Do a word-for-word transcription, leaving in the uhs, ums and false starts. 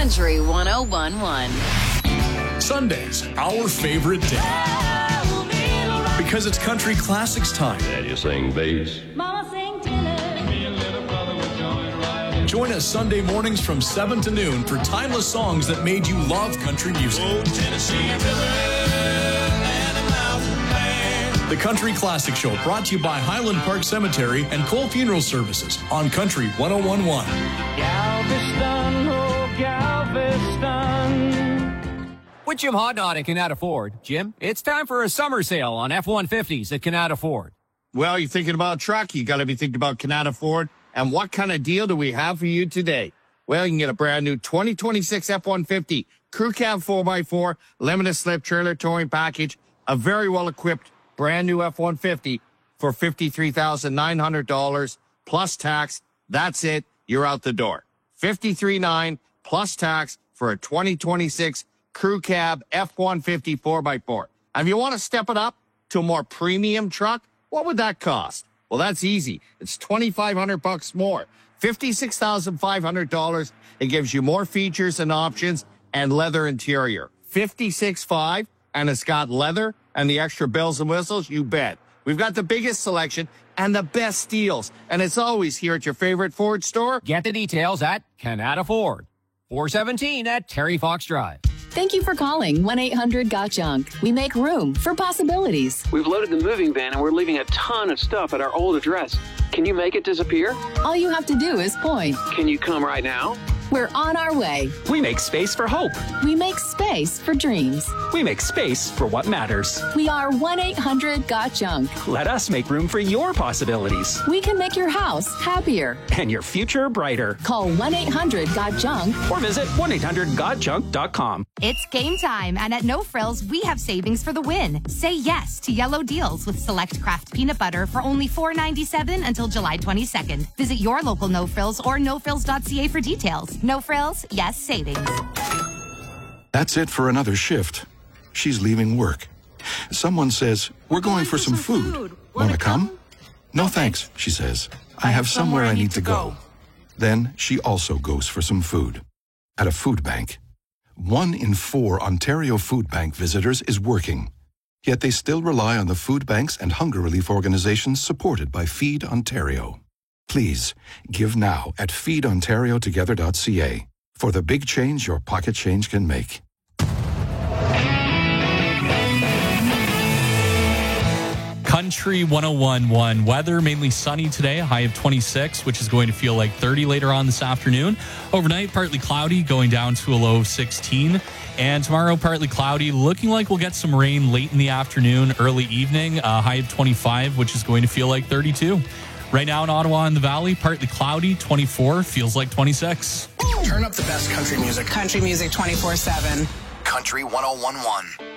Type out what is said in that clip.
Country one oh one point one. Sundays, our favorite day. Because it's country classics time. And you sing bass. Mama sing tenor. Me and little brother would join right. Join us Sunday mornings from seven to noon for timeless songs that made you love country music. Oh, Tennessee River and a mountain man. The Country Classic Show, brought to you by Highland Park Cemetery and Cole Funeral Services on Country one oh one point one. Galveston, oh, Galveston. With Jim Hodnott at Canada Ford. Jim, it's time for a summer sale on F one fifties at Canada Ford. Well, you're thinking about a truck, you got to be thinking about Canada Ford. And what kind of deal do we have for you today? Well, you can get a brand new twenty twenty-six F one fifty Crew Cab four by four, limited slip trailer towing package, a very well-equipped brand new F one fifty for fifty-three thousand nine hundred dollars plus tax. That's it. You're out the door. fifty-three thousand nine hundred dollars plus tax for a twenty twenty-six Crew Cab F one fifty four by four. And if you want to step it up to a more premium truck, what would that cost? Well, that's easy. It's twenty-five hundred bucks more. fifty-six thousand five hundred dollars. It gives you more features and options and leather interior. fifty-six five, and it's got leather and the extra bells and whistles, you bet. We've got the biggest selection and the best deals. And it's always here at your favorite Ford store. Get the details at Canada Ford. four seventeen at Terry Fox Drive. Thank you for calling one eight hundred got junk. We make room for possibilities. We've loaded the moving van and we're leaving a ton of stuff at our old address. Can you make it disappear? All you have to do is point. Can you come right now? We're on our way. We make space for hope. We make space for dreams. We make space for what matters. We are one eight hundred got junk. Let us make room for your possibilities. We can make your house happier. And your future brighter. Call one eight hundred got junk. Or visit one eight hundred got junk dot com. It's game time, and at No Frills, we have savings for the win. Say yes to yellow deals with select craft peanut butter for only four ninety-seven until July twenty-second. Visit your local No Frills or no frills dot c a for details. No Frills, yes savings. That's it for another shift. She's leaving work. Someone says, we're going for some food. Wanna come? No thanks, she says. I have somewhere I need to go. Then she also goes for some food. At a food bank. One in four Ontario Food Bank visitors is working. Yet they still rely on the food banks and hunger relief organizations supported by Feed Ontario. Please, give now at feed ontario together dot c a for the big change your pocket change can make. Country one oh one point one. Weather mainly sunny today, a high of twenty-six, which is going to feel like thirty later on this afternoon. Overnight, partly cloudy, going down to a low of sixteen. And tomorrow, partly cloudy, looking like we'll get some rain late in the afternoon, early evening, a high of twenty-five, which is going to feel like thirty-two. Right now in Ottawa and the Valley, partly cloudy, twenty-four, feels like twenty-six. Turn up the best country music. Country music twenty-four seven. Country one oh one point one.